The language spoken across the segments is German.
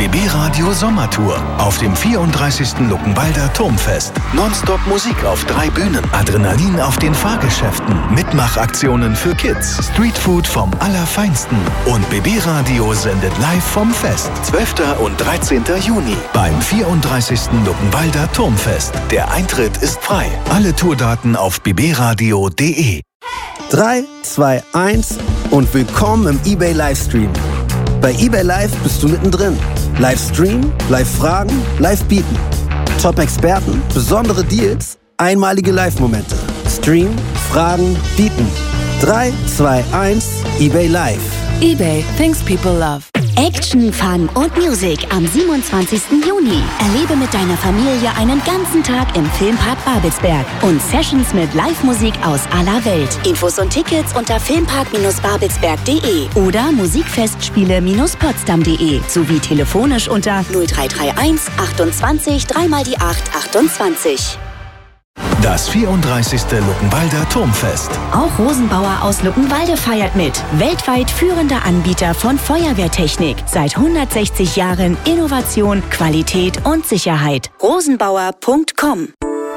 BB Radio Sommertour auf dem 34. Luckenwalder Turmfest. Nonstop Musik auf 3 Bühnen, Adrenalin auf den Fahrgeschäften, Mitmachaktionen für Kids, Streetfood vom Allerfeinsten und BB Radio sendet live vom Fest. 12. und 13. Juni beim 34. Luckenwalder Turmfest. Der Eintritt ist frei. Alle Tourdaten auf bbradio.de. 3, 2, 1 und willkommen im eBay Livestream. Bei eBay Live bist du mittendrin. Livestream, Live-Fragen, Live-Bieten. Top-Experten, besondere Deals, einmalige Live-Momente. Stream, Fragen, Bieten. 3, 2, 1, eBay Live. eBay, things people love. Action, Fun und Music am 27. Juni. Erlebe mit deiner Familie einen ganzen Tag im Filmpark Babelsberg und Sessions mit Live-Musik aus aller Welt. Infos und Tickets unter filmpark-babelsberg.de oder musikfestspiele-potsdam.de sowie telefonisch unter 0331 28 3x8 28. Das 34. Luckenwalder Turmfest. Auch Rosenbauer aus Luckenwalde feiert mit. Weltweit führender Anbieter von Feuerwehrtechnik. Seit 160 Jahren Innovation, Qualität und Sicherheit. Rosenbauer.com.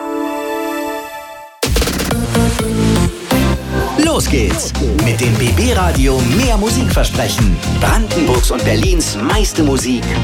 Los geht's mit dem BB Radio Mehr Musik versprechen. Brandenburgs und Berlins meiste Musik